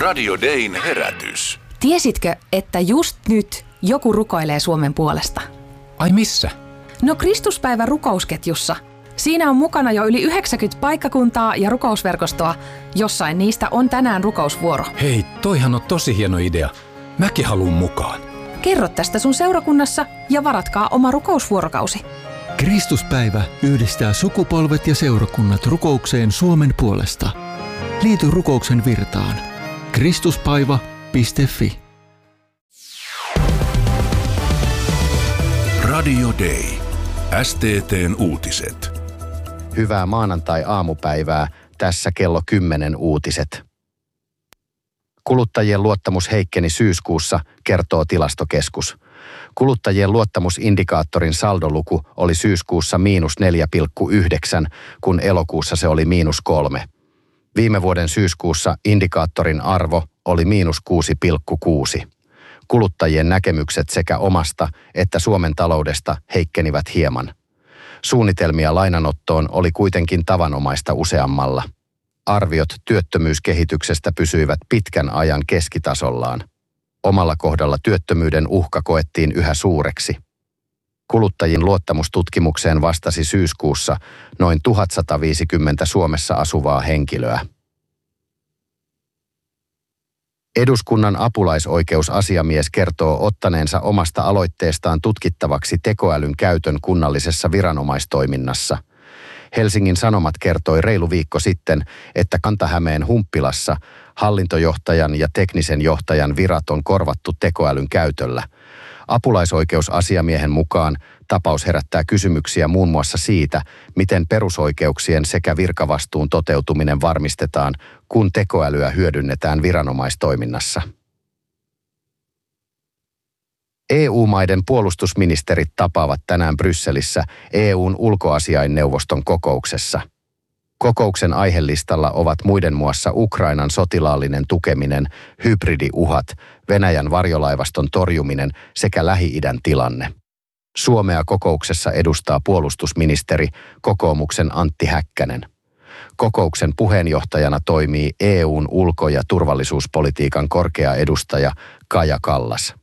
Radio Dayn herätys. Tiesitkö, että just nyt joku rukoilee Suomen puolesta? Ai missä? No Kristuspäivän rukousketjussa. Siinä on mukana jo yli 90 paikkakuntaa ja rukousverkostoa. Jossain niistä on tänään rukousvuoro. Hei, toihan on tosi hieno idea. Mäkin haluun mukaan. Kerro tästä sun seurakunnassa ja varatkaa oma rukousvuorokausi. Kristuspäivä yhdistää sukupolvet ja seurakunnat rukoukseen Suomen puolesta. Liity rukouksen virtaan. Kristuspaiva.fi. Radio Day. STT:n uutiset. Hyvää maanantai-aamupäivää. Tässä kello 10 uutiset. Kuluttajien luottamus heikkeni syyskuussa, kertoo Tilastokeskus. Kuluttajien luottamusindikaattorin saldoluku oli syyskuussa -4,9, kun elokuussa se oli -3. Viime vuoden syyskuussa indikaattorin arvo oli -6,6. Kuluttajien näkemykset sekä omasta että Suomen taloudesta heikkenivät hieman. Suunnitelmia lainanottoon oli kuitenkin tavanomaista useammalla. Arviot työttömyyskehityksestä pysyivät pitkän ajan keskitasollaan. Omalla kohdalla työttömyyden uhka koettiin yhä suureksi. Kuluttajien luottamustutkimukseen vastasi syyskuussa noin 1150 Suomessa asuvaa henkilöä. Eduskunnan apulaisoikeusasiamies kertoo ottaneensa omasta aloitteestaan tutkittavaksi tekoälyn käytön kunnallisessa viranomaistoiminnassa. Helsingin Sanomat kertoi reilu viikko sitten, että Kanta-Hämeen Humppilassa hallintojohtajan ja teknisen johtajan virat on korvattu tekoälyn käytöllä. Apulaisoikeusasiamiehen mukaan tapaus herättää kysymyksiä muun muassa siitä, miten perusoikeuksien sekä virkavastuun toteutuminen varmistetaan, kun tekoälyä hyödynnetään viranomaistoiminnassa. EU-maiden puolustusministerit tapaavat tänään Brysselissä EU:n ulkoasiainneuvoston kokouksessa. Kokouksen aihelistalla ovat muiden muassa Ukrainan sotilaallinen tukeminen, hybridiuhat, Venäjän varjolaivaston torjuminen sekä Lähi-idän tilanne. Suomea kokouksessa edustaa puolustusministeri, kokoomuksen Antti Häkkänen. Kokouksen puheenjohtajana toimii EU:n ulko- ja turvallisuuspolitiikan korkea edustaja Kaja Kallas.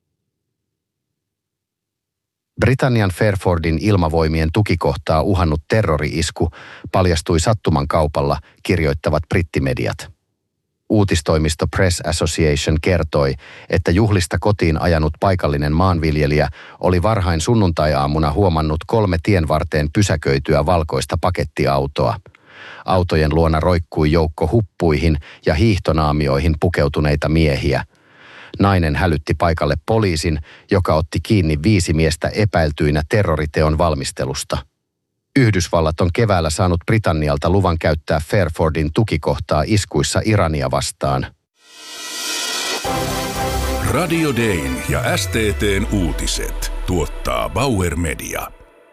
Britannian Fairfordin ilmavoimien tukikohtaa uhannut terrori-isku paljastui sattumankaupalla, kirjoittavat brittimediat. Uutistoimisto Press Association kertoi, että juhlista kotiin ajanut paikallinen maanviljelijä oli varhain sunnuntai-aamuna huomannut 3 tienvarteen pysäköityä valkoista pakettiautoa. Autojen luona roikkui joukko huppuihin ja hiihtonaamioihin pukeutuneita miehiä. Nainen hälytti paikalle poliisin, joka otti kiinni 5 miestä epäiltyinä terroriteon valmistelusta. Yhdysvallat on keväällä saanut Britannialta luvan käyttää Fairfordin tukikohtaa iskuissa Irania vastaan. Radio Dayn ja STT:n uutiset tuottaa Bauer Media.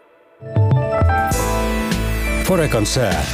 Forecan sää.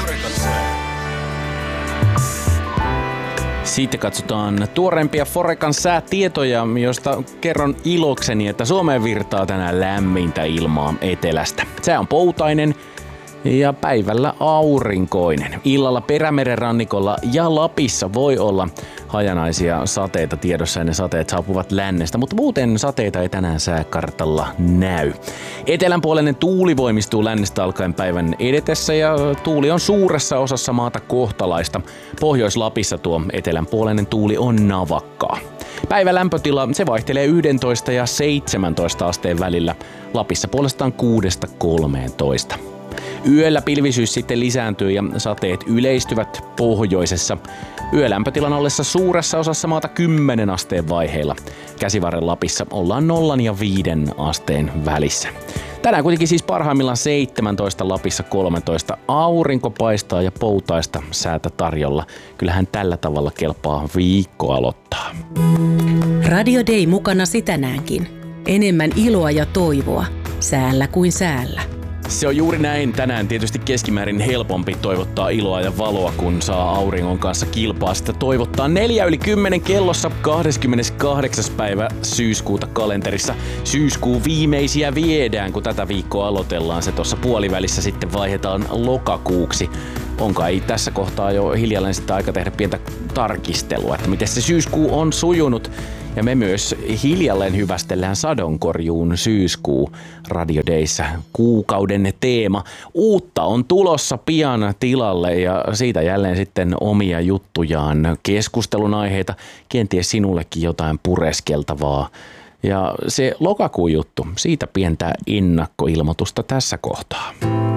Sitten katsotaan tuoreimpia Forecan säätietoja, joista kerron ilokseni, että Suomeen virtaa tänään lämmintä ilmaa etelästä. Sää on poutainen ja päivällä aurinkoinen. Illalla Perämeren rannikolla ja Lapissa voi olla hajanaisia sateita tiedossa ja ne sateet saapuvat lännestä, mutta muuten sateita ei tänään sääkartalla näy. Etelänpuoleinen tuuli voimistuu lännestä alkaen päivän edetessä ja tuuli on suuressa osassa maata kohtalaista. Pohjois-Lapissa tuo etelänpuoleinen tuuli on navakkaa. Päivän lämpötila se vaihtelee 11 ja 17 asteen välillä. Lapissa puolestaan 6–13. Yöllä pilvisyys sitten lisääntyy ja sateet yleistyvät pohjoisessa. Yölämpötilan ollessa suuressa osassa maata 10 asteen vaiheilla. Käsivarren Lapissa ollaan 0 ja 5 asteen välissä. Tänään kuitenkin siis parhaimmillaan 17, Lapissa 13. Aurinko paistaa ja poutaista säätä tarjolla. Kyllähän tällä tavalla kelpaa viikko aloittaa. Radio Day mukanasi tänäänkin. Enemmän iloa ja toivoa. Säällä kuin säällä. Se on juuri näin. Tänään tietysti keskimäärin helpompi toivottaa iloa ja valoa, kun saa auringon kanssa kilpaa. Sitä toivottaa 4:10 kellossa 28. päivä syyskuuta kalenterissa. Syyskuun viimeisiä viedään, kun tätä viikkoa aloitellaan. Se tuossa puolivälissä sitten vaihdetaan lokakuuksi. onko ei tässä kohtaa jo hiljalleen sitten aika tehdä pientä tarkistelua, että miten se syyskuu on sujunut. Ja me myös hiljalleen hyvästellään sadonkorjuun syyskuu Radio Dayssä, kuukauden teema. Uutta on tulossa pian tilalle ja siitä jälleen sitten omia juttujaan, keskustelun aiheita, kenties sinullekin jotain pureskeltavaa. Ja se lokakuun juttu, siitä pientä ennakkoilmoitusta tässä kohtaa.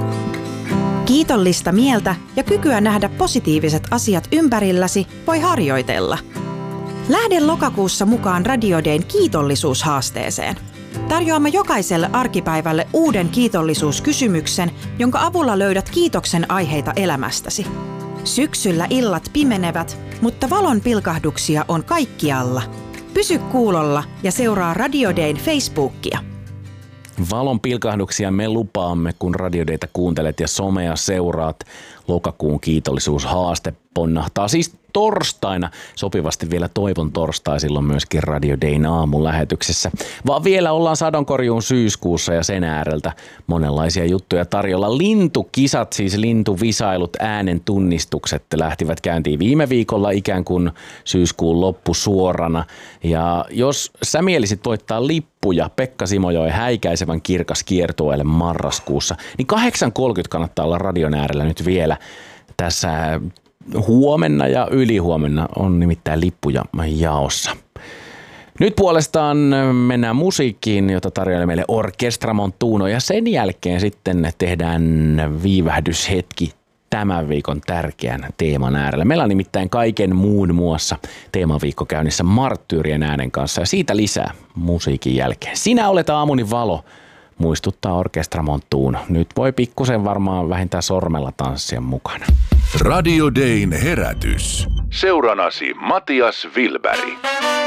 Kiitollista mieltä ja kykyä nähdä positiiviset asiat ympärilläsi voi harjoitella. Lähde lokakuussa mukaan Radio Dayn kiitollisuushaasteeseen. Tarjoamme jokaiselle arkipäivälle uuden kiitollisuuskysymyksen, jonka avulla löydät kiitoksen aiheita elämästäsi. Syksyllä illat pimenevät, mutta valon pilkahduksia on kaikkialla. Pysy kuulolla ja seuraa Radio Dayn Facebookia. Valon pilkahduksia me lupaamme, kun Radio Daytä kuuntelet ja somea seuraat. Lokakuun kiitollisuushaaste ponnahtaa siis torstaina. Sopivasti vielä toivon torstai silloin myöskin Radio Dayn aamulähetyksessä. Vaan vielä ollaan sadonkorjuun syyskuussa ja sen ääreltä monenlaisia juttuja tarjolla. Lintukisat, siis lintuvisailut, äänen tunnistukset lähtivät käyntiin viime viikolla ikään kuin syyskuun loppusuorana. Ja jos sä mielisit voittaa lippuja Pekka Simojoen häikäisevän kirkas kiertueelle marraskuussa, niin 8.30 kannattaa olla radion äärellä nyt vielä. Tässä huomenna ja ylihuomenna on nimittäin lippuja jaossa. Nyt puolestaan mennään musiikkiin, jota tarjoilee meille Orchestra Montuno ja sen jälkeen sitten tehdään viivähdyshetki tämän viikon tärkeän teeman äärellä. Meillä on nimittäin kaiken muun muassa teemaviikko käynnissä Marttyyrien äänen kanssa ja siitä lisää musiikin jälkeen. Sinä olet aamuni valo, muistuttaa Orchestra Montuno. Nyt voi pikkusen varmaan vähintään sormella tanssia mukana. Radio Dayn herätys. Seuranasi Matias Wilberg.